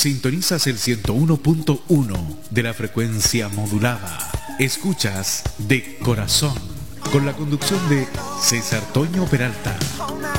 Sintonizas el 101.1 de la frecuencia modulada. Escuchas De Corazón, con la conducción de César Toño Peralta.